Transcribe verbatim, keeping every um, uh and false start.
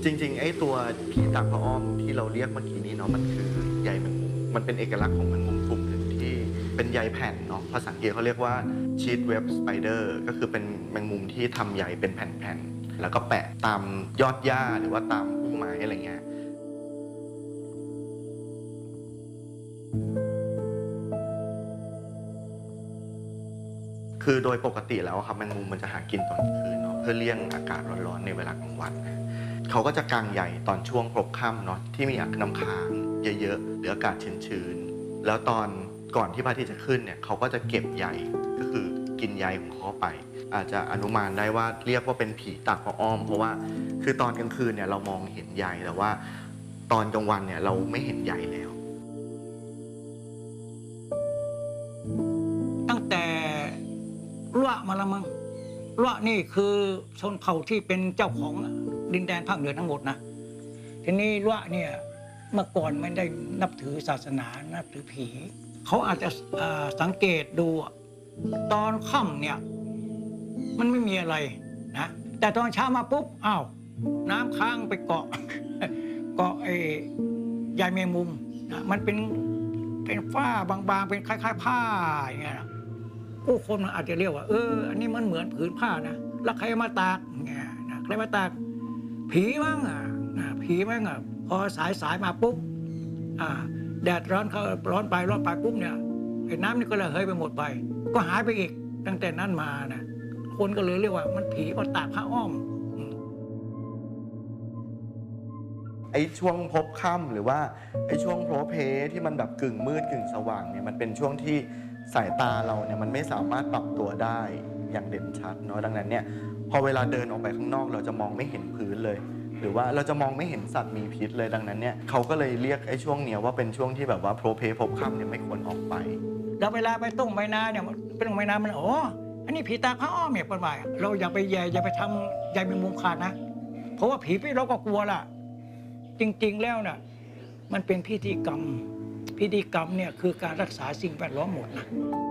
จริงๆไอ้ตัวผีตาพระอ้อมที่เราเรียกเมื่อกี้นี้เนาะมันคือใยแมงมุมมันเป็นเอกลักษณ์ของแมงมุมกลุ่มหนึ่งที่เป็นใยแผ่นเนาะภาษาอังกฤษเขาเรียกว่าชีทเว็บสไปเดอร์ก็คือเป็นแมงมุมที่ทำใยเป็นแผ่นๆแล้วก็แปะตามยอดหญ้าหรือว่าตามพุ่มไม้อะไรเงี้ยคือโดยปกติแล้วครับแมงมุมมันจะหากินตอนกลางคืนเนาะเพื่อเลี่ยงอากาศร้อนๆในเวลากลางวันเขาก็จะกางใยตอนช่วงพลบค่ำเนาะที่มีน้ำค้างเยอะๆหรืออากาศชื้นๆแล้วตอนก่อนที่พระอาทิตย์จะขึ้นเนี่ยเขาก็จะเก็บใยก็คือกินใยของเขาไปอาจจะอนุมานได้ว่าเรียกว่าเป็นผีตาพระอ้อมเพราะว่าคือตอนกลางคืนเนี่ยเรามองเห็นใยแต่ว่าตอนกลางวันเนี่ยเราไม่เห็นใยแล้วตั้งแต่ลั่วมาละมั้งลั่วนี่คือชนเผ่าที่เป็นเจ้าของดินแดนภาคเหนือทั้งหมดนะทีนี้ลั่วเนี่ยเมื่อก่อนไม่ได้นับถือศาสนานับถือผีเขาอาจจะสังเกตดูตอนค่ำเนี่ยมันไม่มีอะไรนะแต่ตอนเช้ามาปุ๊บอ้าวน้ำค้างไปเกาะเกาะไอ้ใยแมงมุมนะมันเป็นเป็นฝ้าบางๆเป็นคล้ายๆผ้าอย่างเงี้ยนะผู้คนมันอาจจะเรียกว่าเอออันนี้มันเหมือนผืนผ้านะแล้วใครมาตากเงี้ยนะใครมาตากผีมั้งอ่ะนะผีมั้งอ่ะพอสายสายมาปุ๊บอ่าแดดร้อนเขาร้อนไปร้อนไปปุ๊บเนี่ยไอ้น้ำนี่ก็ระเหยไปหมดไปก็หายไปอีกตั้งแต่นั้นมานะคนก็เลยเรียกว่ามันผีมาตากผ้าอ้อมไอ้ช่วงพบค่ำหรือว่าไอ้ช่วงโพลเพที่มันแบบกึ่งมืดกึ่งสว่างเนี่ยมันเป็นช่วงที่สายตาเราเนี่ยมันไม่สามารถปรับตัวได้อย่างเด่นชัดเนาะดังนั้นเนี่ยพอเวลาเดินออกไปข้างนอกเราจะมองไม่เห็นพื้นเลยหรือว่าเราจะมองไม่เห็นสัตว์มีพิษเลยดังนั้นเนี่ยเขาก็เลยเรียกไอ้ช่วงเนี้ยว่าเป็นช่วงที่แบบว่าโพลเพพบค่ำเนี่ยไม่ควรออกไปแล้วเวลาไปต้มใบนาเนี่ยเป็นใบนามันอ๋ออันนี้ผีตาผ้าอ้อมเนี่ยเป็นว่าเราอย่าไปแย่อย่าไปทำใยแมงมุมขาดนะเพราะว่าผีพี่เราก็กลัวล่ะจริงๆแล้วน่ะมันเป็นพิธีกรรมพิธีกรรมเนี่ยคือการรักษาสิ่งแวดล้อมหมดนะ